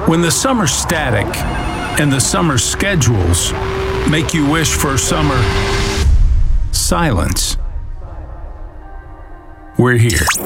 When the summer static and the summer schedules make you wish for summer silence, we're here.